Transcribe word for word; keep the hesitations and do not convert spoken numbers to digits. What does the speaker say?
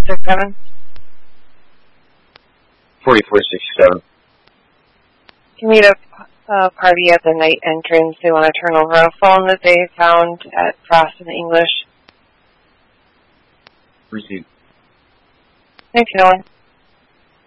sixty-seven? forty-four sixty-seven. Can meet a uh, party at the night entrance. They want to turn over a phone that they found at Frost and English. Received. Thanks, Noah.